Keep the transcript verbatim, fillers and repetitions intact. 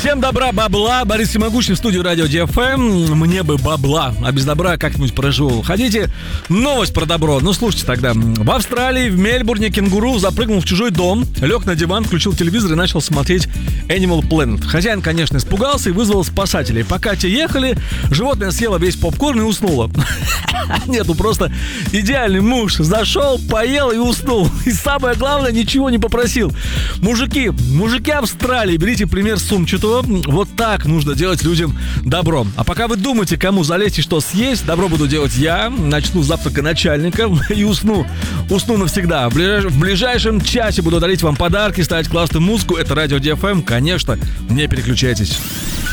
Всем добра, бабла. Борис Всемогущий в студию Радио ди эф эм. Мне бы бабла, а без добра как-нибудь проживу. Хотите новость про добро? Ну, слушайте тогда. В Австралии, в Мельбурне, кенгуру запрыгнул в чужой дом, лег на диван, включил телевизор и начал смотреть Animal Planet. Хозяин, конечно, испугался и вызвал спасателей. Пока те ехали, животное съело весь попкорн и уснуло. Нет, ну просто идеальный муж. Зашел, поел и уснул. И самое главное, ничего не попросил. Мужики, мужики Австралии, берите пример с сумчатого. Вот так нужно делать людям добро. А пока вы думаете, кому залезть и что съесть, добро буду делать я. Начну с завтрака начальника и усну. Усну навсегда. В, ближ... в ближайшем часе буду дарить вам подарки, ставить классную музыку. Это Радио ди эф эм. Конечно, не переключайтесь.